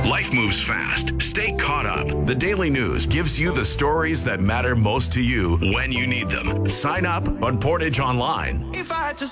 Life moves fast. Stay caught up. The Daily News gives you the stories that matter most to you when you need them. Sign up on Portage Online. If I had to